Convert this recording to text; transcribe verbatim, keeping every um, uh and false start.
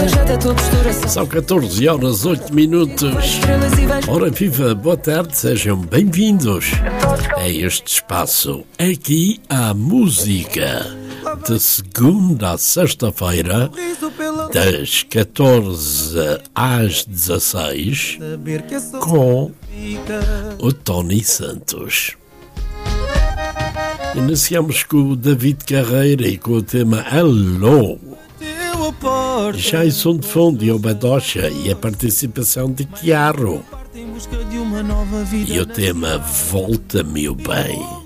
São catorze horas, oito minutos. Ora viva, boa tarde, sejam bem-vindos a este espaço. Aqui há música de segunda a sexta-feira, das catorze às dezasseis, com o Tony Santos. Iniciamos com o David Carreira e com o tema Alô. Já em som de fundo e o Badocha e a participação de Chiaro. E o tema Volta-me o Bem.